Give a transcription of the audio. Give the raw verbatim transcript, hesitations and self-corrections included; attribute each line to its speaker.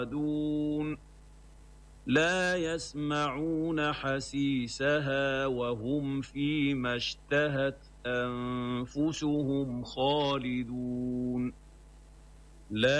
Speaker 1: دون لا يسمعون حسيسها وهم فيما اشتهت أنفسهم خالدون لا